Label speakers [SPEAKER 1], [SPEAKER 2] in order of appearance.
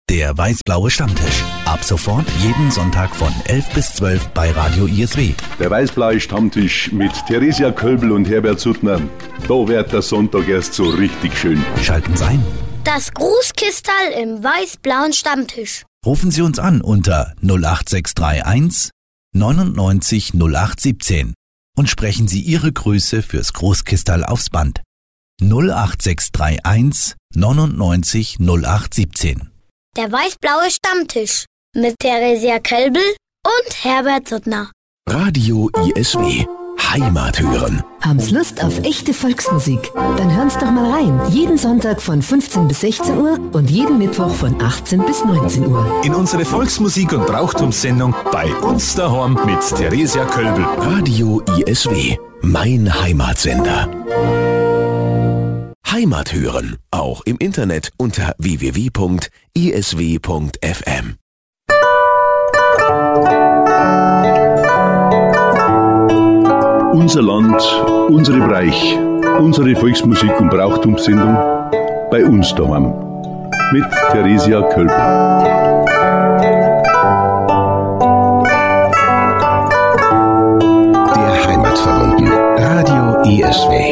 [SPEAKER 1] Der weiß-blaue Stammtisch. Ab sofort jeden Sonntag von 11 bis 12 bei Radio ISW.
[SPEAKER 2] Der weiß-blaue Stammtisch mit Theresia Kölbl und Herbert Suttner. Da wird der Sonntag erst so richtig schön.
[SPEAKER 1] Schalten Sie ein.
[SPEAKER 3] Das Grußkistal im weiß-blauen Stammtisch.
[SPEAKER 1] Rufen Sie uns an unter 08631 99 0817 und sprechen Sie Ihre Grüße fürs Großkistal aufs Band. 08631 99 0817.
[SPEAKER 3] Der weiß-blaue Stammtisch mit Theresia Kölbl und Herbert Suttner.
[SPEAKER 4] Radio ISW. Heimat hören.
[SPEAKER 5] Haben's Lust auf echte Volksmusik? Dann hören's doch mal rein. Jeden Sonntag von 15 bis 16 Uhr und jeden Mittwoch von 18 bis 19 Uhr.
[SPEAKER 4] In unsere Volksmusik- und Brauchtumssendung bei uns daheim mit Theresia Kölbl. Radio ISW. Mein Heimatsender. Heimat hören. Auch im Internet unter www.isw.fm.
[SPEAKER 2] Unser Land, unsere Bereich, unsere Volksmusik- und Brauchtumssendung bei uns daheim. Mit Theresia Kölbl.
[SPEAKER 4] Der Heimatverbunden. Radio ISW.